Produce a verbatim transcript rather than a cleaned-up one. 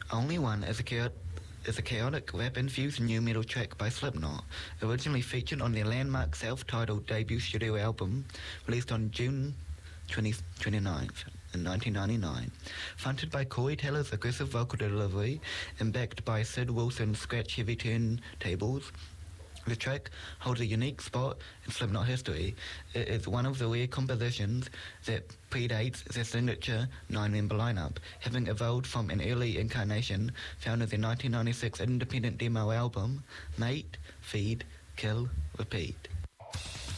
Only One is a, chaotic, is a chaotic rap-infused new metal track by Slipknot, originally featured on their landmark self-titled debut studio album, released on June twenty-ninth in nineteen ninety-nine. Fronted by Corey Taylor's aggressive vocal delivery and backed by Sid Wilson's scratch-heavy turntables, the track holds a unique spot in Slipknot history. It is one of the rare compositions that predates their signature nine-member lineup, having evolved from an early incarnation found in their nineteen ninety-six independent demo album, Mate, Feed, Kill, Repeat.